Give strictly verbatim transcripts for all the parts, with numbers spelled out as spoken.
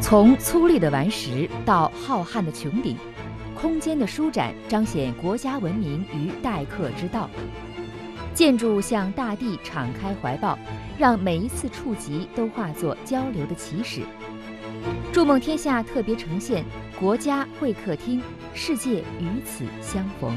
从粗粝的顽石到浩瀚的穹顶，空间的舒展彰显国家文明与待客之道。建筑向大地敞开怀抱，让每一次触及都化作交流的起始。筑梦天下特别呈现国家会客厅，世界与此相逢。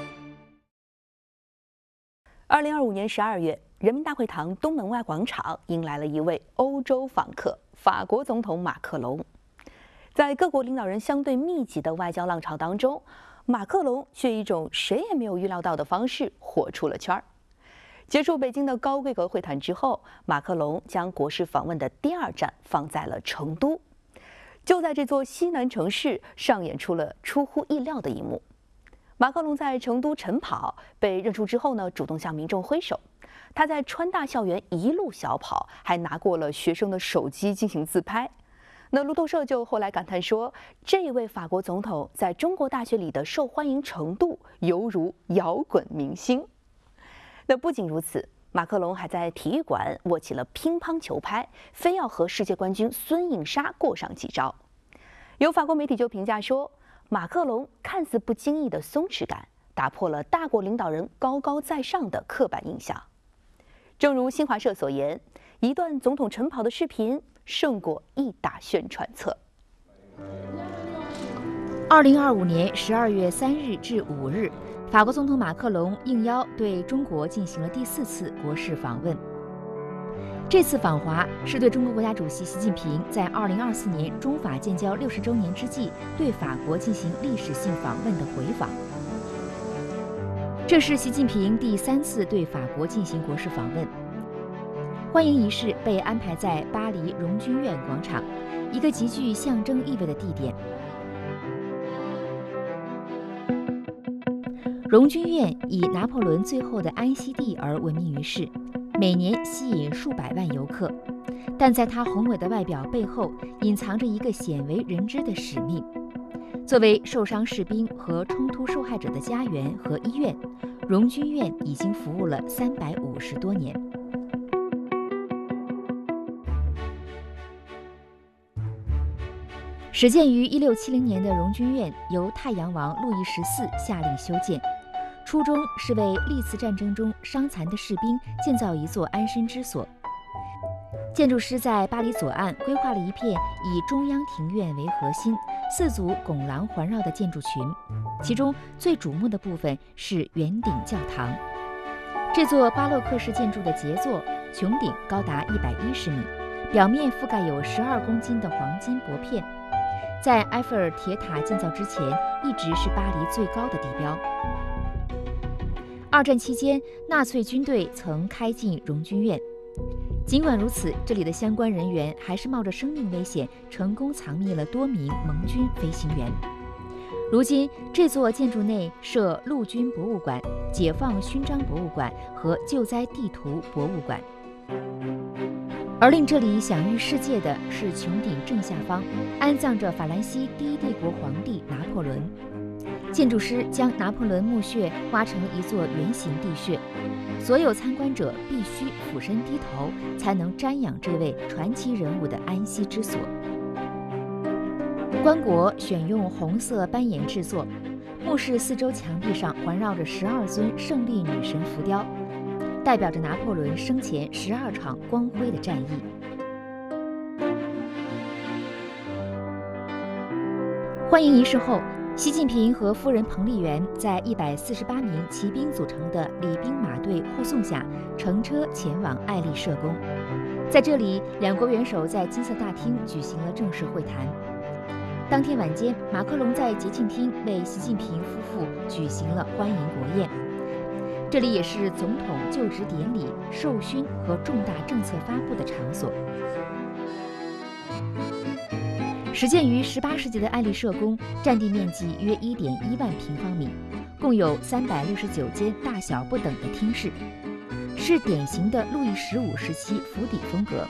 二零二五年十二月，人民大会堂东门外广场迎来了一位欧洲访客——法国总统马克龙。在各国领导人相对密集的外交浪潮当中，马克龙却以一种谁也没有预料到的方式火出了圈儿。结束北京的高规格会谈之后，马克龙将国事访问的第二站放在了成都。就在这座西南城市，上演出了出乎意料的一幕。马克龙在成都晨跑被认出之后呢，主动向民众挥手。他在川大校园一路小跑，还拿过了学生的手机进行自拍。那路透社就后来感叹说，这位法国总统在中国大学里的受欢迎程度犹如摇滚明星。那不仅如此，马克龙还在体育馆握起了乒乓球拍，非要和世界冠军孙颖莎过上几招。有法国媒体就评价说，马克龙看似不经意的松弛感，打破了大国领导人高高在上的刻板印象。正如新华社所言，一段总统晨跑的视频胜过一打宣传册。 二零二五年十二月三日至五日，法国总统马克龙应邀对中国进行了第四次国事访问。这次访华是对中国国家主席习近平在二零二四年中法建交六十周年之际对法国进行历史性访问的回访。这是习近平第三次对法国进行国事访问。欢迎仪式被安排在巴黎荣军院广场，一个极具象征意味的地点。荣军院以拿破仑最后的安息地而闻名于世，每年吸引数百万游客。但在它宏伟的外表背后，隐藏着一个鲜为人知的使命。作为受伤士兵和冲突受害者的家园和医院，荣军院已经服务了三百五十多年。始建于一六七零年的荣军院，由太阳王路易十四下令修建，初衷是为历次战争中伤残的士兵建造一座安身之所。建筑师在巴黎左岸规划了一片以中央庭院为核心、四组拱廊环绕的建筑群，其中最瞩目的部分是圆顶教堂。这座巴洛克式建筑的杰作，穹顶高达一百一十米，表面覆盖有十二公斤的黄金薄片。在埃菲尔铁塔建造之前，一直是巴黎最高的地标。二战期间，纳粹军队曾开进荣军院，尽管如此，这里的相关人员还是冒着生命危险，成功藏匿了多名盟军飞行员。如今，这座建筑内设陆军博物馆、解放勋章博物馆和救灾地图博物馆。而令这里享誉世界的是穹顶正下方安葬着法兰西第一帝国皇帝拿破仑。建筑师将拿破仑墓穴挖成一座圆形地穴，所有参观者必须俯身低头，才能瞻仰这位传奇人物的安息之所。棺椁选用红色斑岩制作，墓室四周墙壁上环绕着十二尊胜利女神浮雕，代表着拿破仑生前十二场光辉的战役。欢迎仪式后，习近平和夫人彭丽媛在一百四十八名骑兵组成的礼兵马队护送下，乘车前往爱丽舍宫。在这里，两国元首在金色大厅举行了正式会谈。当天晚间，马克龙在节庆厅为习近平夫妇举行了欢迎国宴。这里也是总统就职典礼、授勋和重大政策发布的场所。始建于十八世纪的爱丽舍宫，占地面积约一点一万平方米，共有三百六十九间大小不等的厅室，是典型的路易十五时期府邸风格。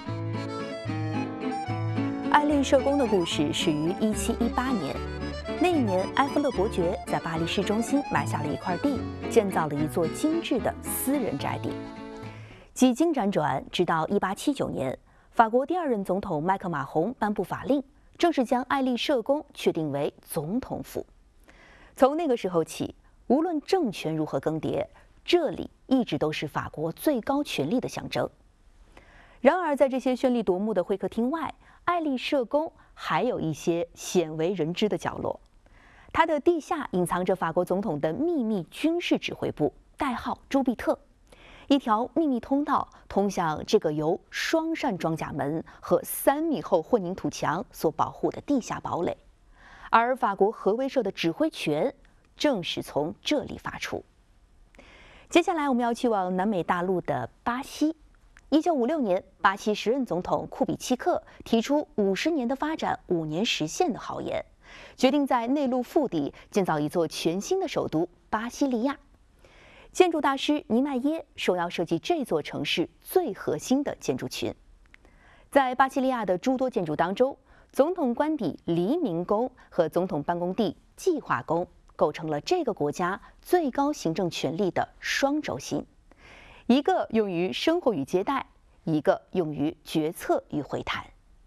爱丽舍宫的故事始于一七一八年。那一年，埃弗勒伯爵在巴黎市中心买下了一块地，建造了一座精致的私人宅邸。几经辗转，直到一八七九年，法国第二任总统麦克马洪颁布法令， 正是将爱丽舍宫确定为总统府。从那个时候起，无论政权如何更迭，这里一直都是法国最高权力的象征。然而，在这些绚丽夺目的会客厅外，爱丽舍宫还有一些鲜为人知的角落。它的地下隐藏着法国总统的秘密军事指挥部，代号朱庇特。一条秘密通道通向这个由双扇装甲门和三米厚混凝土墙所保护的地下堡垒，而法国核威慑的指挥权正是从这里发出。接下来我们要去往南美大陆的巴西。一九五六年，巴西时任总统库比契克提出五十年的发展，五年实现的豪言，决定在内陆腹地建造一座全新的首都巴西利亚。建筑大师尼迈耶受邀设计这座城市最核心的建筑群。在巴西利亚的诸多建筑当中，总统官邸黎明宫和总统办公地计划宫构成了这个国家最高行政权力的双轴心，一个用于生活与接待，一个用于决策与会谈。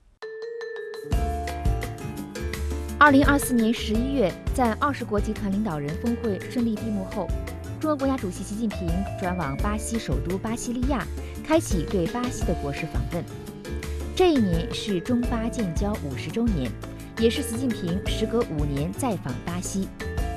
二零二四年十一月，在二十国集团领导人峰会顺利闭幕后，中国国家主席习近平转往巴西首都巴西利亚，开启对巴西的国事访问。这一年是中巴建交五十周年，也是习近平时隔五年再访巴西。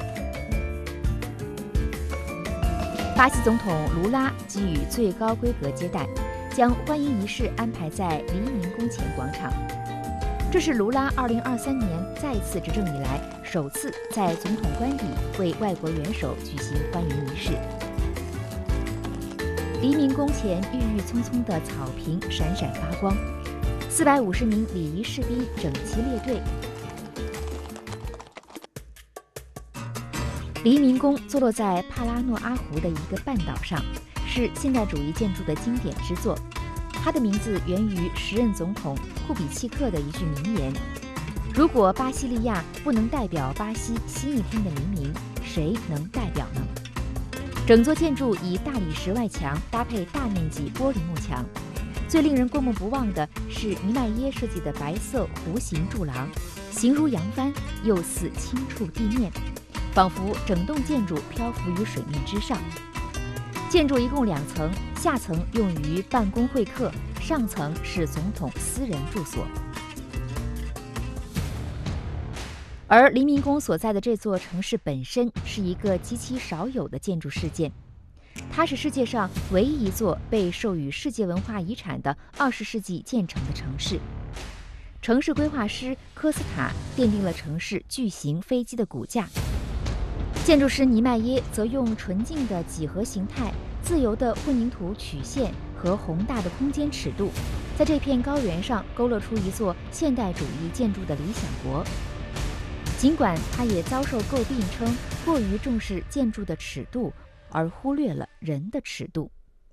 巴西总统卢拉给予最高规格接待，将欢迎仪式安排在黎明宫前广场。这是卢拉二零二三年再次执政以来首次在总统官邸为外国元首举行欢迎仪式。黎明宫前郁郁葱葱的草坪闪闪发光，四百五十名礼仪士兵整齐列队。黎明宫坐落在帕拉诺阿湖的一个半岛上，是现代主义建筑的经典之作。它的名字源于时任总统库比契克的一句名言：如果巴西利亚不能代表巴西新一天的黎明，谁能代表呢？整座建筑以大理石外墙搭配大面积玻璃幕墙，最令人过目不忘的是尼迈耶设计的白色弧形柱廊，形如扬帆，又似轻触地面，仿佛整栋建筑漂浮于水面之上。建筑一共两层，下层用于办公会客，上层是总统私人住所。而黎明宫所在的这座城市本身是一个极其少有的建筑事件，它是世界上唯一一座被授予世界文化遗产的二十世纪建成的城市。城市规划师科斯塔奠定了城市巨型飞机的骨架。建筑师尼迈耶则用纯净的几何形态、自由的混凝土曲线和宏大的空间尺度，在这片高原上勾勒出一座现代主义建筑的理想国。尽管他也遭受诟病，称过于重视建筑的尺度，而忽略了人的尺度。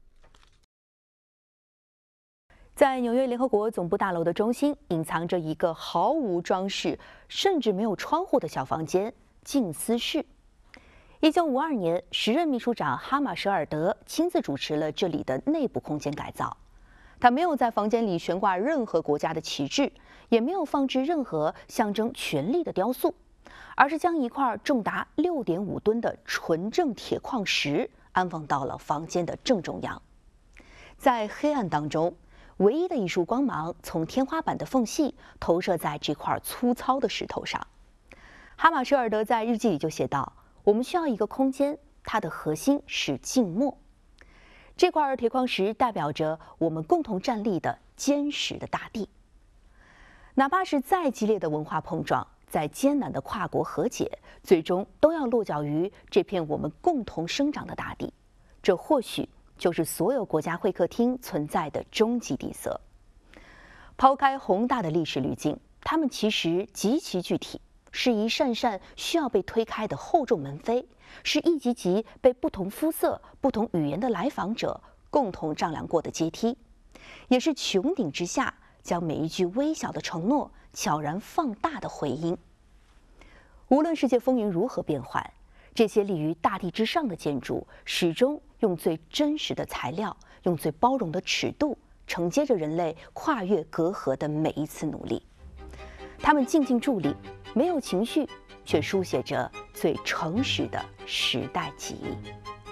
在纽约联合国总部大楼的中心，隐藏着一个毫无装饰，甚至没有窗户的小房间——静思室。一九五二年，时任秘书长哈马舍尔德亲自主持了这里的内部空间改造。他没有在房间里悬挂任何国家的旗帜，也没有放置任何象征权力的雕塑，而是将一块重达六点五吨的纯正铁矿石安放到了房间的正中央。在黑暗当中，唯一的一束光芒从天花板的缝隙投射在这块粗糙的石头上。哈马舍尔德在日记里就写道：我们需要一个空间，它的核心是静默。这块铁矿石代表着我们共同站立的坚实的大地。哪怕是再激烈的文化碰撞，再艰难的跨国和解，最终都要落脚于这片我们共同生长的大地。这或许就是所有国家会客厅存在的终极底色。抛开宏大的历史滤镜，它们其实极其具体，是一扇扇需要被推开的厚重门扉，是一级级被不同肤色、不同语言的来访者共同丈量过的阶梯，也是穹顶之下将每一句微小的承诺悄然放大的回音。无论世界风云如何变幻，这些立于大地之上的建筑始终用最真实的材料，用最包容的尺度，承接着人类跨越隔阂的每一次努力。 他们静静伫立，没有情绪，却书写着最诚实的时代记忆。